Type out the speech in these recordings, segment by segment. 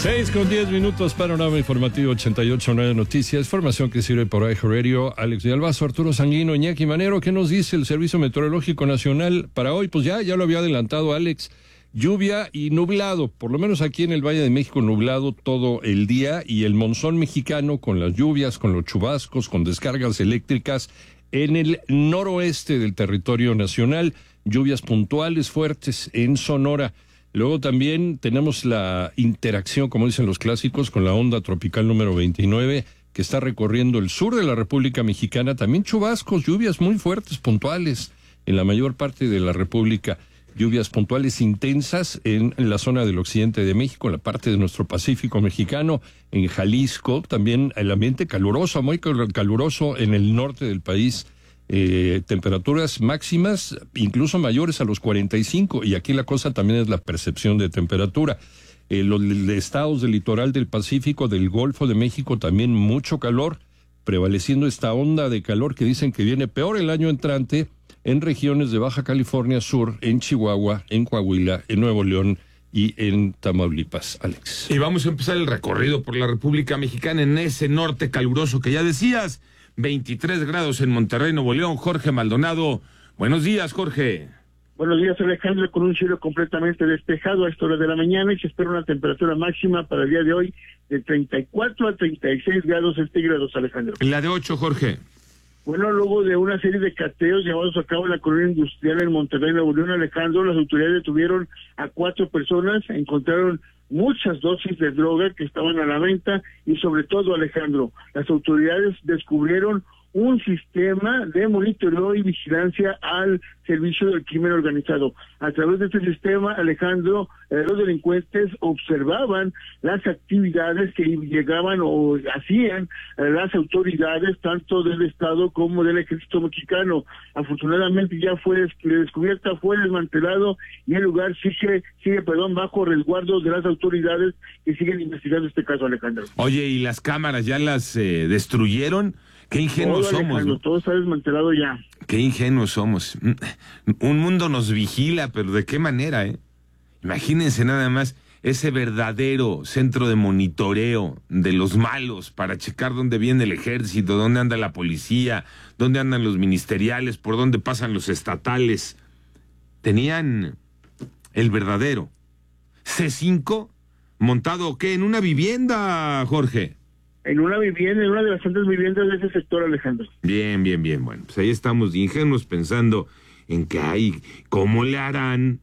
6:10, panorama informativo 88.9 Noticias, formación que sirve por iHeartRadio. Alex de Albazo, Arturo Sanguino, Iñaki Manero. ¿Qué nos dice el Servicio Meteorológico Nacional para hoy? Pues ya lo había adelantado Alex, lluvia y nublado, por lo menos aquí en el Valle de México, nublado todo el día, y el monzón mexicano con las lluvias, con los chubascos, con descargas eléctricas en el noroeste del territorio nacional, lluvias puntuales fuertes en Sonora. Luego también tenemos la interacción, como dicen los clásicos, con la onda tropical número 29, que está recorriendo el sur de la República Mexicana. También chubascos, lluvias muy fuertes, puntuales, en la mayor parte de la República. Lluvias puntuales intensas en la zona del occidente de México, en la parte de nuestro Pacífico mexicano, en Jalisco. También el ambiente caluroso, muy caluroso en el norte del país. Temperaturas máximas incluso mayores a los 45, y aquí la cosa también es la percepción de temperatura. Los estados del litoral del Pacífico, del Golfo de México, también mucho calor, prevaleciendo esta onda de calor que dicen que viene peor el año entrante en regiones de Baja California Sur, en Chihuahua, en Coahuila, en Nuevo León y en Tamaulipas. Alex. Y vamos a empezar el recorrido por la República Mexicana en ese norte caluroso que ya decías. 23 grados en Monterrey, Nuevo León. Jorge Maldonado. Buenos días, Jorge. Buenos días, Alejandro, con un cielo completamente despejado a esta hora de la mañana, y se espera una temperatura máxima para el día de hoy de 34 a 36 grados centígrados, Alejandro. La de 8, Jorge. Bueno, luego de una serie de cateos llevados a cabo en la colonia industrial en Monterrey, Nuevo León, Alejandro, las autoridades detuvieron a 4 personas, encontraron muchas dosis de droga que estaban a la venta, y sobre todo, Alejandro, las autoridades descubrieron un sistema de monitoreo y vigilancia al servicio del crimen organizado. A través de este sistema, Alejandro, los delincuentes observaban las actividades que llegaban o hacían las autoridades, tanto del Estado como del Ejército Mexicano. Afortunadamente ya fue descubierta, fue desmantelado, y el lugar sigue bajo resguardo de las autoridades que siguen investigando este caso, Alejandro. Oye, ¿y las cámaras ya las destruyeron? Qué ingenuos somos, ¿no? Todo está desmantelado ya. Qué ingenuos somos. Un mundo nos vigila, pero ¿de qué manera, Imagínense nada más ese verdadero centro de monitoreo de los malos para checar dónde viene el ejército, dónde anda la policía, dónde andan los ministeriales, por dónde pasan los estatales. Tenían el verdadero C5 montado, ¿qué? En una vivienda, Jorge. En una vivienda, en una de las tantas viviendas de ese sector, Alejandro. Bien. Bueno, pues ahí estamos ingenuos pensando en que hay, ¿cómo le harán?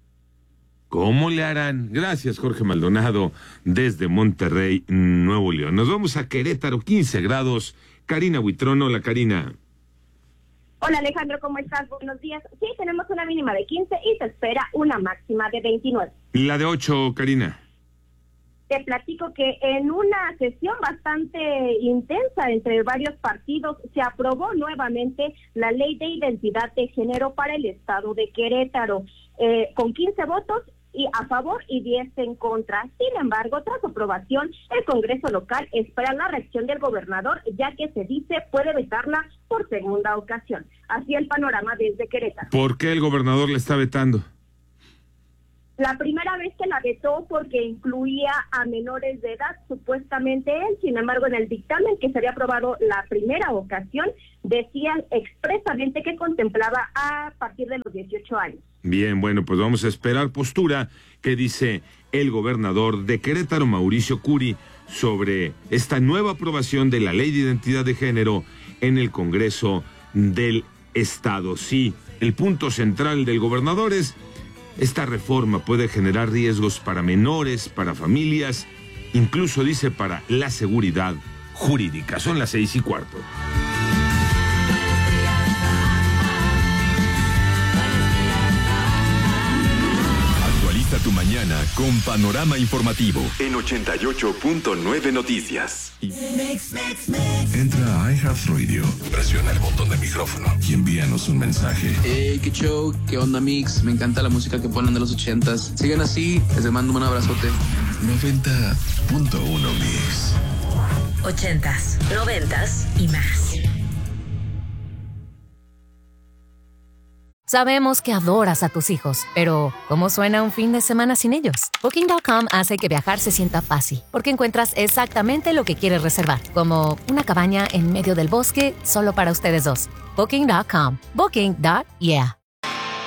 Gracias, Jorge Maldonado, desde Monterrey, Nuevo León. Nos vamos a Querétaro, 15 grados. Karina Buitrón. Hola, Karina. Hola, Alejandro, ¿cómo estás? Buenos días. Sí, tenemos una mínima de 15 y se espera una máxima de 29. La de 8, Karina. Te platico que en una sesión bastante intensa entre varios partidos se aprobó nuevamente la Ley de Identidad de Género para el Estado de Querétaro, con 15 votos y a favor y 10 en contra. Sin embargo, tras su aprobación, el Congreso local espera la reacción del gobernador, ya que se dice puede vetarla por segunda ocasión. Así el panorama desde Querétaro. ¿Por qué el gobernador le está vetando? La primera vez que la vetó porque incluía a menores de edad, supuestamente él. Sin embargo, en el dictamen que se había aprobado la primera ocasión, decían expresamente que contemplaba a partir de los 18 años. Bien, bueno, pues vamos a esperar postura que dice el gobernador de Querétaro, Mauricio Curi, sobre esta nueva aprobación de la Ley de Identidad de Género en el Congreso del Estado. Sí, el punto central del gobernador es: esta reforma puede generar riesgos para menores, para familias, incluso dice para la seguridad jurídica. Son las 6:15. Actualiza tu mañana con Panorama Informativo en 88.9 Noticias. Entra a iHeartRadio, presiona el botón de micrófono y envíanos un mensaje. Hey, qué show, qué onda, mix. Me encanta la música que ponen de los 80s. Sigan así, les mando un abrazote. 90.1 Mix. 80s, 90s y más. Sabemos que adoras a tus hijos, pero ¿cómo suena un fin de semana sin ellos? Booking.com hace que viajar se sienta fácil, porque encuentras exactamente lo que quieres reservar, como una cabaña en medio del bosque solo para ustedes dos. Booking.com. Booking.yeah.